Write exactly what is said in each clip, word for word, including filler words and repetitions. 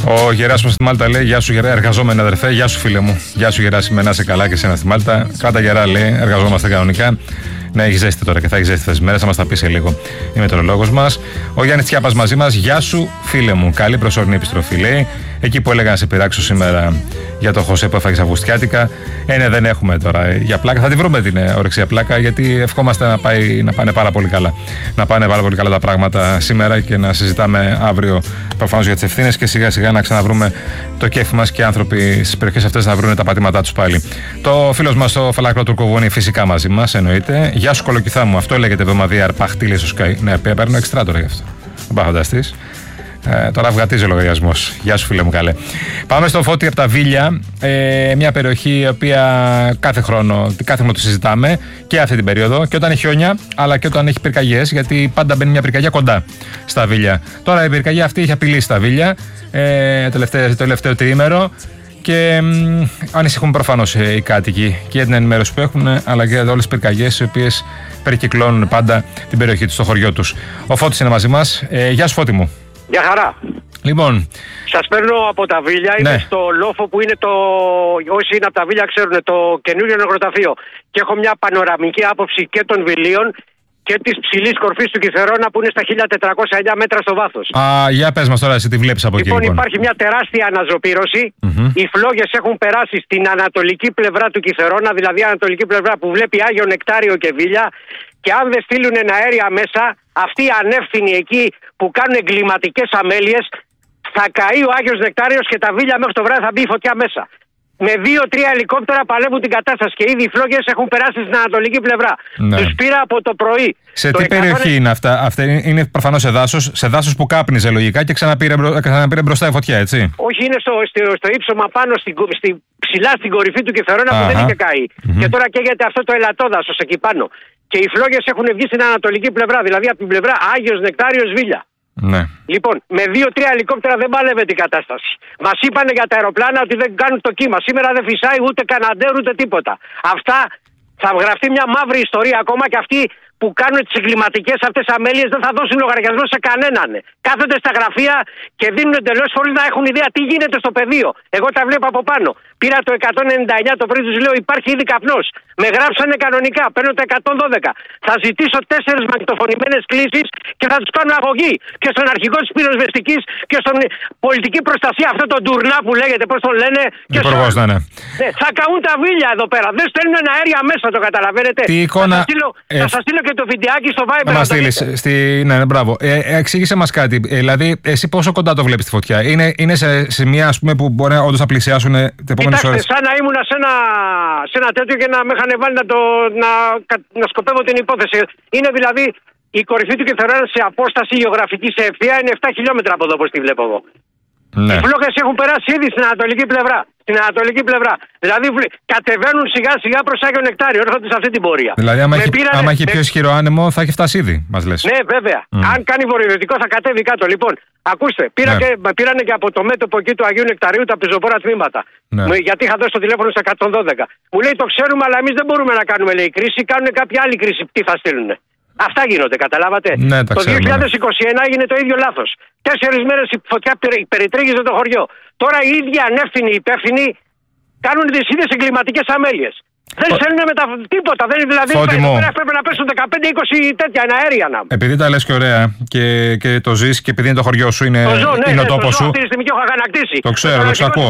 Ο Γεράσιμος στη Μάλτα λέει: Γεια σου, γερά, εργαζόμενο αδερφέ. Γεια σου, φίλε μου. Γεια σου, Γεράσιμε, να είσαι καλά και εσένα στη Μάλτα. Κράτα γερά, λέει: εργαζόμαστε κανονικά. Ναι, έχει ζέστη τώρα και θα έχει ζέστη αυτές τις μέρες. Θα μας τα πει σε λίγο η μετεωρολόγος μας. Ο Γιάννης Τσιάπας μαζί μας. Γεια σου, φίλε μου. Καλή προσωρινή επιστροφή, λέει. Εκεί που έλεγα να σε πειράξω σήμερα για το Χωσέ που έφαγε Αυγουστιάτικα. Ε, ναι, δεν έχουμε τώρα για πλάκα. Θα τη βρούμε την ορεξία πλάκα, γιατί ευχόμαστε να, πάει, να πάνε πάρα πολύ καλά. Να πάνε πάρα πολύ καλά τα πράγματα σήμερα και να συζητάμε αύριο προφανώς για τις ευθύνες και σιγά σιγά να ξαναβρούμε το κέφι μας και οι άνθρωποι στις περιοχές αυτές να βρουν τα πατήματά τους πάλι. Το φίλος μας ο Φαλάκρο Τουρκοβούνη φυσικά μαζί μας, εννοείται. Γεια σου, κολοκυθά μου. Αυτό λέγεται εβδομαδία αρπαχτήλη στο Sky. Ναι, παίρνω εξτρά τώρα γι' αυτό. Δεν πάω φανταστεί. Ε, τώρα βγατίζει ο λογαριασμός. Γεια σου, φίλε μου, καλέ. Πάμε στο Φώτη από τα Βίλια. Ε, μια περιοχή η οποία κάθε χρόνο, κάθε χρόνο το συζητάμε και αυτή την περίοδο. Και όταν έχει χιόνια, αλλά και όταν έχει πυρκαγιές, γιατί πάντα μπαίνει μια πυρκαγιά κοντά στα Βίλια. Τώρα η πυρκαγιά αυτή έχει απειλήσει τα Βίλια ε, το τελευταίο, τελευταίο τριήμερο. Και μ, ανησυχούν προφανώς ε, οι κάτοικοι και για την ενημέρωση που έχουν, αλλά και για όλες τις πυρκαγιές οι οποίες περικυκλώνουν πάντα την περιοχή τους, το χωριό τους. Ο Φώτης είναι μαζί μας. Ε, γεια σου, Φώτη μου. Γεια χαρά. Λοιπόν. Σας παίρνω από τα Βίλια, ναι. είμαι στο λόφο που είναι το. Όσοι είναι από τα Βίλια ξέρουν, το καινούριο νεκροταφείο. Και έχω μια πανοραμική άποψη και των Βιλίων και της ψηλής κορφής του Κιθερώνα που είναι στα χίλια τετρακόσια εννιά μέτρα στο βάθος. Α, για πες μας τώρα, εσύ τι βλέπεις από λοιπόν, εκεί. Λοιπόν, υπάρχει μια τεράστια αναζωπήρωση. Mm-hmm. Οι φλόγες έχουν περάσει στην ανατολική πλευρά του Κιθερώνα, δηλαδή ανατολική πλευρά που βλέπει Άγιο Νεκτάριο και Βίλια. Και αν δεν στείλουν αέρια μέσα, αυτοί οι ανεύθυνοι εκεί που κάνουν εγκληματικές αμέλειες, θα καεί ο Άγιος Νεκτάριος και τα Βίλια μέχρι το βράδυ θα μπει η φωτιά μέσα. Με δύο-τρία ελικόπτερα παλεύουν την κατάσταση και ήδη οι φλόγες έχουν περάσει στην ανατολική πλευρά. Ναι. Τους πήρα από το πρωί. Σε το τι εκατό... περιοχή είναι αυτά? Αυτά είναι προφανώς σε δάσος, σε δάσος που κάπνιζε λογικά και ξαναπήρε, ξαναπήρε μπροστά η φωτιά, έτσι. Όχι, είναι στο, στο, στο ύψωμα πάνω, στην, στη, ψηλά στην κορυφή του Κιθερώνα που δεν είχε καεί. Mm-hmm. Και τώρα καίγεται αυτό το ελατόδασος εκεί πάνω. Και οι φλόγες έχουν βγει στην ανατολική πλευρά, δηλαδή από την πλευρά Άγιος Νεκτάριος Βίλια. Ναι. Λοιπόν, με δύο-τρία ελικόπτερα δεν παλεύεται η κατάσταση. Μας είπανε για τα αεροπλάνα ότι δεν κάνουν το κύμα. Σήμερα δεν φυσάει ούτε καναντέρ ούτε τίποτα. Αυτά θα γραφτεί μια μαύρη ιστορία ακόμα και αυτοί που κάνουν τις εγκληματικές αυτές αμέλειες δεν θα δώσουν λογαριασμό σε κανέναν. Κάθονται στα γραφεία και δίνουν εντελώς χωρίς να έχουν ιδέα τι γίνεται στο πεδίο. Εγώ τα βλέπω από πάνω. Πήρα το εκατόν ενενήντα εννιά το πρωί, τους λέω υπάρχει ήδη καπνός. Με γράψανε κανονικά. Παίρνω το εκατόν δώδεκα. Θα ζητήσω τέσσερις μαγνητοφωνημένες κλήσεις και θα τους κάνω αγωγή. Και στον αρχηγό της πυροσβεστικής και στον πολιτική προστασία, αυτό το ντουρνά που λέγεται, πώς τον λένε. Και στον... ναι, ναι. Ναι, θα καούν τα Βίλια εδώ πέρα. Δεν στέλνουν αέρια μέσα, το καταλαβαίνετε. Τι εικόνα... Θα σας στείλω, ε... θα σας στείλω και το βιντεάκι στο Viber. Να μας στείλεις. Στη... Ναι, ναι, μπράβο. Ε, εξήγησε μας κάτι. Ε, δηλαδή, εσύ πόσο κοντά το βλέπεις τη φωτιά? Είναι, είναι σε σημεία ας πούμε, που μπορεί όντως να πλησιάσουν την επόμενη ώρα? Κοιτάξτε, σαν να ήμουν σε ένα, σε ένα τέτοιο και να με είχαν βάλει να, το, να, να σκοπεύω την υπόθεση. Είναι δηλαδή η κορυφή του Κιθερώνα σε απόσταση γεωγραφική, σε ευθεία, είναι επτά χιλιόμετρα από εδώ, όπως τη βλέπω εγώ. Ναι. Οι φλόγες έχουν περάσει ήδη στην ανατολική πλευρά. Στην ανατολική πλευρά. Δηλαδή κατεβαίνουν σιγά σιγά προς Άγιο Νεκτάριο, έρχονται σε αυτή την πορεία. Δηλαδή, άμα, έχει, πήρανε, άμα έχει με... πιο ισχυρό άνεμο, θα έχει φτάσει ήδη, μας λες. Ναι, βέβαια. Mm. Αν κάνει βορειοδυτικό, θα κατέβει κάτω. Λοιπόν, ακούστε, πήρα ναι. και, πήρανε και από το μέτωπο εκεί του Αγίου Νεκταρίου τα πεζοπόρα τμήματα. Ναι. Γιατί είχα δώσει το τηλέφωνο στο εκατόν δώδεκα. Μου λέει το ξέρουμε, αλλά εμείς δεν μπορούμε να κάνουμε λέει κρίση. Κάνουν κάποια άλλη κρίση. Τι θα στείλουν. Αυτά γίνονται, καταλάβατε. Ναι, το δύο χιλιάδες είκοσι ένα έγινε το ίδιο λάθος. Τέσσερις μέρες η φωτιά περιτρίγιζε το χωριό. Τώρα οι ίδιοι ανεύθυνοι υπεύθυνοι κάνουν τις ίδιες εγκληματικές αμέλειες. Δεν στέλνουν με τα τίποτα. Δεν, δηλαδή πρέπει να πέσουν δεκαπέντε είκοσι τέτοια αέρια να. Επειδή τα λες και ωραία και, και το ζεις και επειδή είναι το χωριό σου, είναι, το ζω, ναι, είναι ναι, ο τόπος σου. Αυτή τη στιγμή και έχω αγανακτήσει. Το ξέρω, το ξακούω.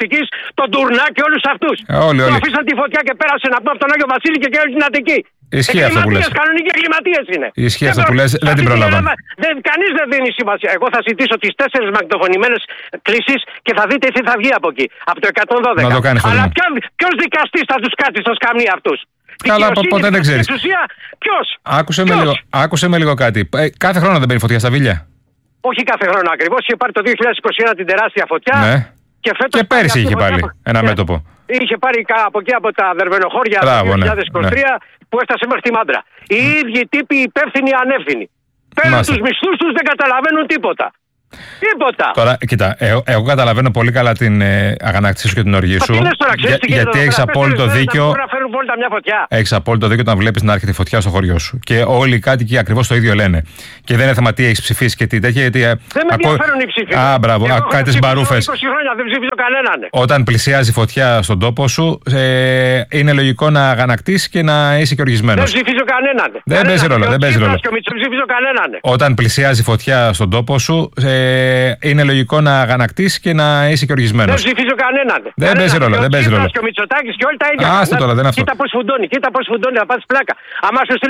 Τον Τουρνά και όλους αυτούς. Ε, όλοι, όλοι. Αφήσαν τη φωτιά και πέρασε να πούμε από τον Άγιο Βασίλη και και όλη την Αττική. Ισχύει αυτό που λες. Κανονικοί εγκληματίες είναι. Ισχύει αυτό που λες, δεν την προλάβαμε. Κανείς δεν δίνει σημασία. Εγώ θα ζητήσω τις τέσσερις μαγνητοφωνημένες κλήσεις και θα δείτε τι θα βγει από εκεί. Από το εκατόν δώδεκα. Να το κάνεις. Αλλά ποιος δικαστής θα τους κάτσει στο σκαμνί αυτούς? Καλά, ποτέ δεν ξέρεις. Ποιος? Άκουσε, με λίγο, άκουσε με λίγο κάτι. Ε, κάθε χρόνο δεν μπαίνει φωτιά στα Βίλια? Όχι κάθε χρόνο ακριβώς. Είχε πάρει το δύο χιλιάδες είκοσι ένα την τεράστια φωτιά. Ναι. Και, και πέρυσι είχε πάλι ένα yeah. μέτωπο. Είχε πάρει από εκεί από τα Δερβενοχώρια το δύο χιλιάδες είκοσι τρία ναι. που έφτασε μέχρι τη Μάντρα. Οι mm. ίδιοι τύποι υπεύθυνοι ανεύθυνοι. Παίρνουν τους μισθούς τους, δεν καταλαβαίνουν τίποτα. Τίποτα. Τώρα, κοίτα, εγώ, εγώ καταλαβαίνω πολύ καλά την ε, αγανάκτησή σου και την οργή σου. Τώρα, ξέρεις, για, γιατί έχεις απόλυτο δίκιο. Να φέρουν απόλυτα μια φωτιά. Έχεις απόλυτο δίκιο όταν βλέπεις να έρχεται η φωτιά στο χωριό σου. Και όλοι οι κάτοικοι ακριβώς το ίδιο λένε. Και δεν είναι θέμα τι έχεις ψηφίσει και τι τέτοια. Γιατί, δεν με ακό... ενδιαφέρουν οι ψήφοι. Α, μπράβο, κάτι τις μπαρούφες. είκοσι χρόνια δεν ψήφιζω κανέναν. Όταν πλησιάζει φωτιά στον τόπο σου, ε, είναι λογικό να αγανακτείς και να είσαι και οργισμένος. Δεν ψηφίζω κανέναν. Δεν παίζει ρόλο. Δεν παίζει ρόλο. Όταν πλησιάζει φωτιά στον τόπο σου, ε, είναι λογικό να αγανακτείς και να είσαι και οργισμένος. Δεν ψηφίζω κανέναν. Δεν παίζει ρόλο. Δεν παίζει ρόλο. Και ο Μητσοτάκης και όλοι τα ίδια. Άστο τώρα, δεν είναι αυτό. Κοίτα πώς φουντώνει, κοίτα πώς φουντώνει, θα πας πλάκα. Άμα σου